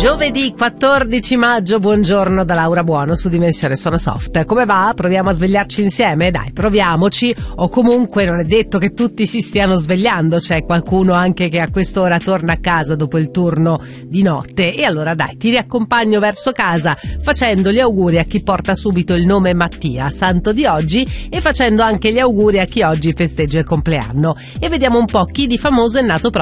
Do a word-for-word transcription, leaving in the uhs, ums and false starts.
Giovedì quattordici maggio, buongiorno da Laura Buono su Dimensione Suono Soft. Come va? Proviamo a svegliarci insieme? Dai, proviamoci. O comunque non è detto che tutti si stiano svegliando, c'è qualcuno anche che a quest'ora torna a casa dopo il turno di notte. E allora dai, ti riaccompagno verso casa facendo gli auguri a chi porta subito il nome Mattia, santo di oggi, e facendo anche gli auguri a chi oggi festeggia il compleanno. E vediamo un po' chi di famoso è nato proprio